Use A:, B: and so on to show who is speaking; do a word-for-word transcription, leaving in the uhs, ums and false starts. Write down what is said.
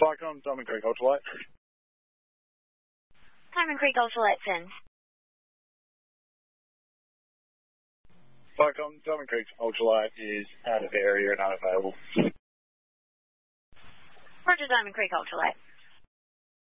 A: Vicom, Diamond Creek Ultralight.
B: Diamond Creek Ultralight, send.
A: Vicom, Diamond Creek Ultralight is out of area and unavailable.
B: Roger, Diamond Creek Ultralight.